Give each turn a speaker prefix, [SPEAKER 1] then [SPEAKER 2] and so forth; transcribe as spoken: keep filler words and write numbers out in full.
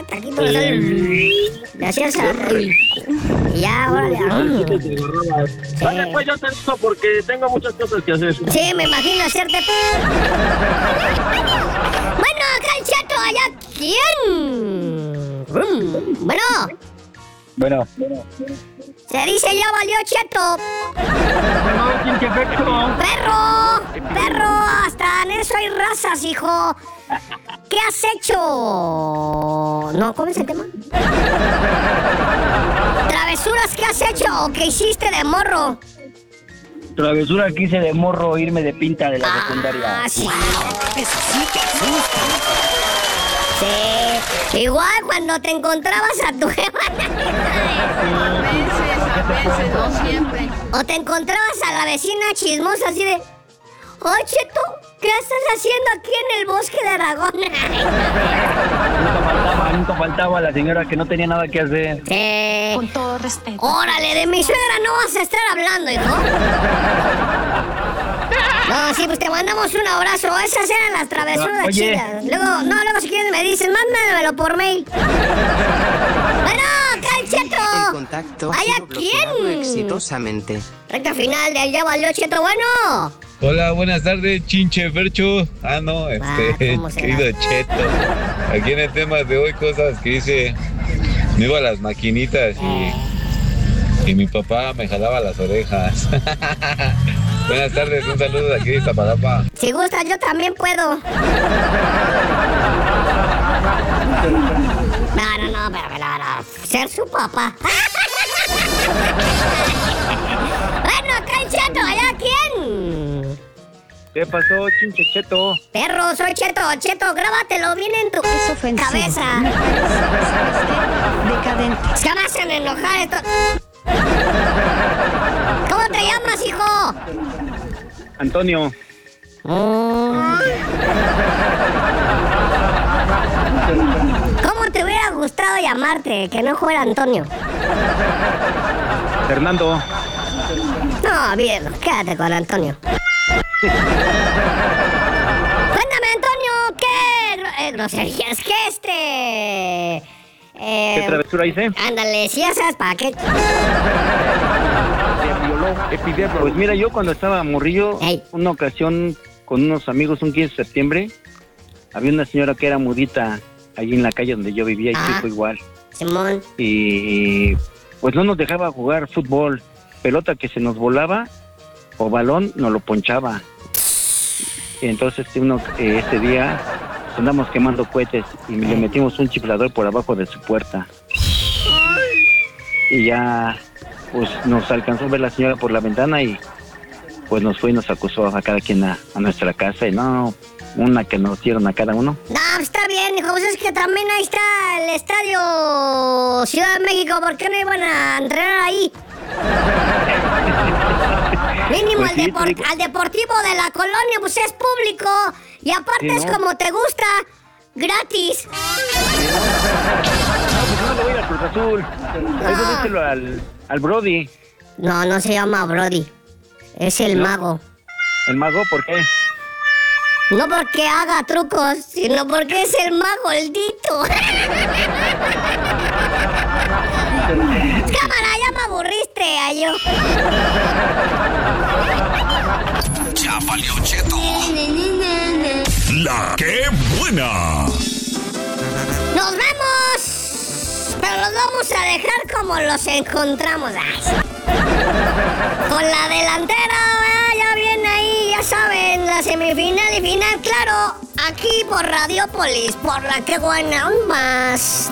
[SPEAKER 1] taquito de sal. Le hacías a... Y ya, órale.
[SPEAKER 2] Sí. Vale, pues yo te dejo porque tengo muchas cosas que hacer.
[SPEAKER 1] Sí, me imagino hacerte... Bueno, acá el Cheto, allá, ¿quién? Bueno.
[SPEAKER 3] Bueno.
[SPEAKER 1] Se dice ya valió Cheto.
[SPEAKER 2] No, ¿quién te afectó?
[SPEAKER 1] ¡Perro! ¡Perro! Hasta en eso hay razas, hijo. ¿Qué has hecho? No, ¿cómo es el tema? ¿Travesuras que has hecho o que hiciste de morro?
[SPEAKER 3] Travesura que hice de morro, irme de pinta de la
[SPEAKER 1] ah,
[SPEAKER 3] secundaria.
[SPEAKER 1] Sí. Eso sí que asusta. Sí. Igual cuando te encontrabas a tu jefa.
[SPEAKER 4] A veces, a veces, no siempre.
[SPEAKER 1] O te encontrabas a la vecina chismosa así de... Oye, Cheto, ¿qué estás haciendo aquí en el bosque de Aragón?
[SPEAKER 3] Nunca faltaba, nunca faltaba la señora que no tenía nada que hacer.
[SPEAKER 1] Sí.
[SPEAKER 4] Con todo respeto.
[SPEAKER 1] Órale, de mi suegra no vas a estar hablando, hijo. No, sí, pues te mandamos un abrazo. Esas eran las travesuras
[SPEAKER 3] no,
[SPEAKER 1] chidas. Luego, no, luego si quieres me dicen, mándamelo por mail. Bueno, Cheto.
[SPEAKER 5] El contacto ha sido bloqueado exitosamente.
[SPEAKER 1] Recta final de allá valió Cheto, bueno.
[SPEAKER 6] Hola, buenas tardes, Chinche Fercho. Ah, no, este,
[SPEAKER 1] ah,
[SPEAKER 6] querido Cheto. Aquí en el tema de hoy, cosas que hice. Me iba a las maquinitas y, y mi papá me jalaba las orejas. Buenas tardes, un saludo de aquí de Iztapalapa.
[SPEAKER 1] Si gustas, yo también puedo. No, no, no, pero, pero, pero ser su papá. Bueno, acá el Cheto, ¿allá quién?
[SPEAKER 3] ¿Qué pasó, Chinche Cheto?
[SPEAKER 1] Perro, soy Cheto. Cheto, grábatelo bien en tu cabeza.
[SPEAKER 4] ¿Sabes qué? Decadente.
[SPEAKER 1] Es que me hacen enojar esto. ¿Cómo te llamas, hijo?
[SPEAKER 3] Antonio.
[SPEAKER 1] ¿Cómo te hubiera gustado llamarte? Que no fuera Antonio.
[SPEAKER 3] Fernando.
[SPEAKER 1] No, bien, quédate con Antonio. Cuéntame, Antonio, ¿qué gro- eh, groserías? ¿Qué este? Eh,
[SPEAKER 3] ¿Qué travesura hice?
[SPEAKER 1] Ándale, si ya sabes para qué.
[SPEAKER 3] Pues mira, yo cuando estaba morrillo,
[SPEAKER 1] Ey.
[SPEAKER 3] una ocasión con unos amigos, un quince de septiembre, había una señora que era mudita allí en la calle donde yo vivía y
[SPEAKER 1] Ah.
[SPEAKER 3] su hijo igual.
[SPEAKER 1] Simón.
[SPEAKER 3] Y pues no nos dejaba jugar fútbol. Pelota que se nos volaba o balón nos lo ponchaba. Y entonces uno, eh, ese día andamos quemando cohetes y le metimos un chiflador por abajo de su puerta. Y ya pues nos alcanzó a ver la señora por la ventana y pues nos fue y nos acusó a cada quien a, a nuestra casa. Y no, una que nos dieron a cada uno.
[SPEAKER 1] No, está bien, hijo, pues es que también ahí está el estadio Ciudad de México. ¿Por qué no iban a entrenar ahí? Mínimo
[SPEAKER 3] Pues
[SPEAKER 1] al,
[SPEAKER 3] sí,
[SPEAKER 1] depor-
[SPEAKER 3] te digo.
[SPEAKER 1] al deportivo de la colonia, pues es público. Y aparte
[SPEAKER 3] Sí,
[SPEAKER 1] es
[SPEAKER 3] ¿no?
[SPEAKER 1] como te gusta, gratis.
[SPEAKER 3] No le voy a ir al Cruz Azul. Eso díselo al, al Brody.
[SPEAKER 1] No, no se llama Brody. Es el
[SPEAKER 3] ¿No?
[SPEAKER 1] mago.
[SPEAKER 3] ¿El mago? ¿Por qué?
[SPEAKER 1] No porque haga trucos, sino porque es el mago, el Dito. Cámara, ya me aburriste, ayo.
[SPEAKER 7] Ya valió Cheto. La que buena.
[SPEAKER 1] ¡Nos vemos! Pero los vamos a dejar como los encontramos. Ay. Con la delantera, ah, ya viene ahí, ya saben, la semifinal y final, claro, aquí por Radiopolis, por la que buena, aún más.